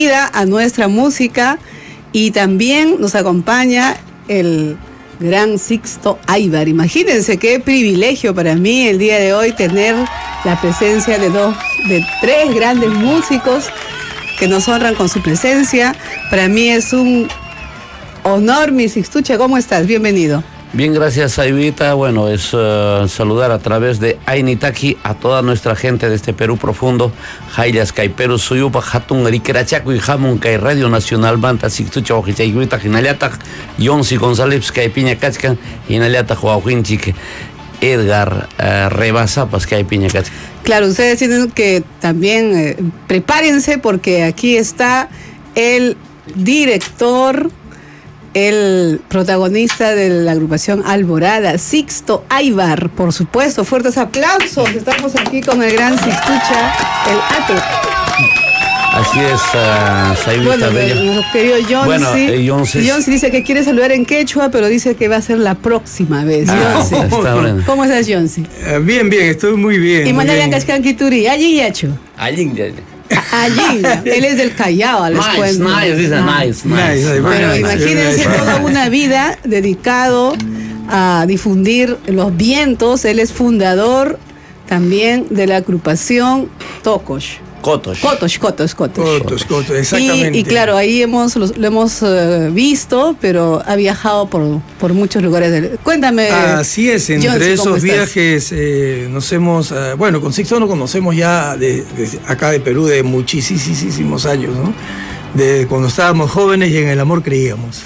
a nuestra música y también nos acompaña el gran Sixto Aybar. Imagínense qué privilegio para mí el día de hoy tener la presencia de tres grandes músicos que nos honran con su presencia. Para mí es un honor, mi Sixtucha. ¿Cómo estás? Bienvenido. Bien, gracias, Aivita. Bueno, es saludar a través de Ainitaki a toda nuestra gente de este Perú profundo. Hayas Kai Perú Suyupa Hatun Rikerachaku y Hamun Kai Radio Nacional Banta Sixtucha Ojichaiguita Hinaliata Yonsi González Kai Piña Cachcan Hinaliata Huawinchik Edgar Rebasapas Kai Piña Cachcan. Claro, ustedes tienen que también prepárense porque aquí está el director, el protagonista de la agrupación Alborada, Sixto Aybar, por supuesto. Fuertes aplausos. Estamos aquí con el gran Sixtucha, el Ato. Así es, Saibita Bella. Nuestro querido Yonsi. Bueno, Yonsi dice que quiere saludar en quechua, pero dice que va a ser la próxima vez. Yonsi. ¿Cómo estás, Yonsi? Bien, estoy muy bien. Y mañana en Cascanquituri, allí yacho. Allí. Allí, él es del Callao, les cuento. Nice. Pero imagínense toda una vida dedicado a difundir los vientos. Él es fundador también de la agrupación Tokosh. Kotosh, exactamente. Y claro, ahí lo hemos visto, pero ha viajado por muchos lugares. Cuéntame. Así es, entre Yonsi, esos viajes nos hemos, bueno, con Sixto nos conocemos ya de acá de Perú de muchísimos años, ¿no? De cuando estábamos jóvenes y en el amor creíamos.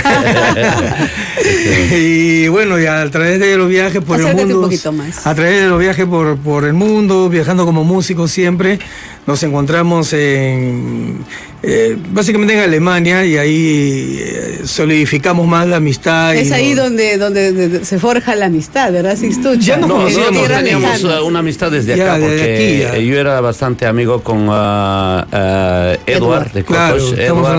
Y bueno, y a través de los viajes por el mundo, a través de los viajes por el mundo, viajando como músicos siempre, nos encontramos básicamente en Alemania y ahí solidificamos más la amistad. Es ahí donde se forja la amistad, ¿verdad, Sixtucha? Ya nosotros teníamos una amistad desde acá, porque aquí, yo era bastante amigo con Edward de Kotosh,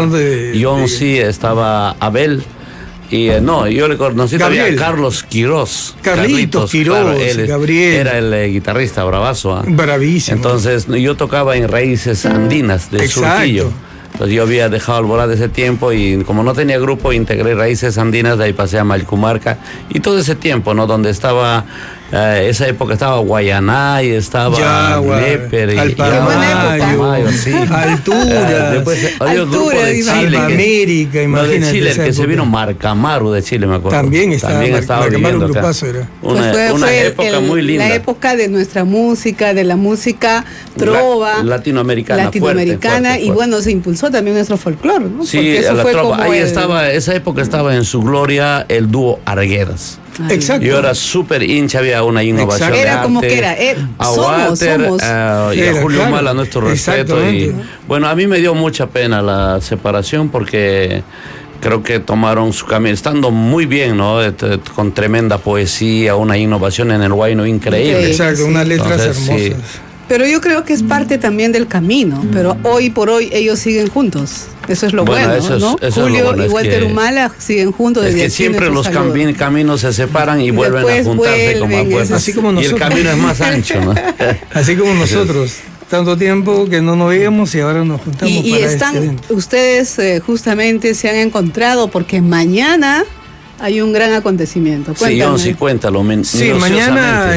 Yonsi, estaba Abel. Y yo le conocí todavía a Carlos Quiroz. Carlitos Quiroz, claro, Gabriel. Era el guitarrista bravazo. Bravísimo. Entonces yo tocaba en Raíces Andinas de Surquillo. Entonces yo había dejado Alborada ese tiempo y como no tenía grupo, integré Raíces Andinas, de ahí pasé a Malcumarca. Y todo ese tiempo, ¿no? Donde estaba, esa época estaba Guayaná y estaba Neper y Alpamayo, sí. Altura. Después había un grupo de Chile. América, imagínate. De Chile, el que se vino Marcamaru de Chile, me acuerdo. También estaba viviendo acá. Una época muy linda. La época de nuestra música, de la música trova. Latinoamericana. Fuerte. Y bueno, se impulsó también nuestro folclore, ¿no? Sí, eso fue trova. Ahí estaba, esa época estaba en su gloria el dúo Arguedas. Exacto. Yo era súper hincha, había una innovación. Era como que era. A Walter y a Julio Mala, nuestro respeto. Y bueno, a mí me dio mucha pena la separación porque creo que tomaron su camino, estando muy bien, ¿no? Con tremenda poesía, una innovación en el huayno increíble. Exacto, unas letras hermosas. Sí. Pero yo creo que es parte también del camino, pero hoy por hoy ellos siguen juntos. Eso es lo bueno, ¿no? Julio y Walter Humala siguen juntos. Es que siempre los caminos se separan y vuelven a juntarse como a puertas. Así como nosotros. Y el camino es más ancho, ¿no? Así como nosotros. Tanto tiempo que no nos veíamos y ahora nos juntamos y están, ustedes justamente se han encontrado porque mañana hay un gran acontecimiento. Cuéntame. Sí, cuéntalo. Sí, mañana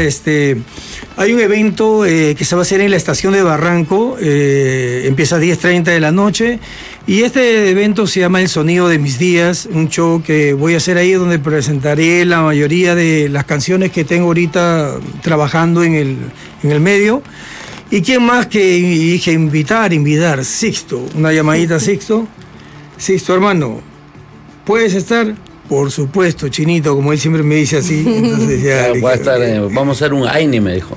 hay un evento que se va a hacer en la estación de Barranco, empieza a 10:30 de la noche, y este evento se llama El Sonido de Mis Días, un show que voy a hacer ahí donde presentaré la mayoría de las canciones que tengo ahorita trabajando en el medio. ¿Y quién más que dije invitar? Sixto, una llamadita a Sixto. Sixto, hermano, ¿puedes estar? Por supuesto, Chinito, como él siempre me dice así. Entonces ya, vamos a hacer un Aini, me dijo.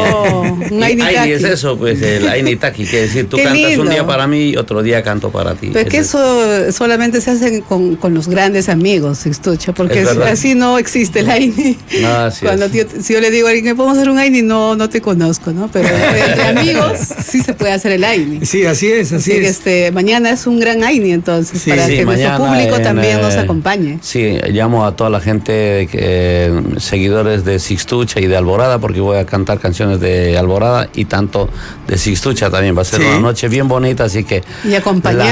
Un Aini es eso, pues el Aini Taki, que decir, tú cantas lindo. Un día para mí y otro día canto para ti. Pero es que eso solamente se hace con los grandes amigos, Sixtucha, porque así no existe el Aini. No, cuando si yo le digo a alguien que podemos hacer un Aini, no te conozco, ¿no? Pero entre amigos sí se puede hacer el Aini. Sí, así es. Mañana es un gran Aini, entonces, para que nuestro público también nos acompañe. Sí, llamo a toda la gente, seguidores de Sixtucha y de Alborada, porque voy a cantar canciones de Alborada y tanto de Sixtucha también. Va a ser una noche bien bonita, así que... Y acompañar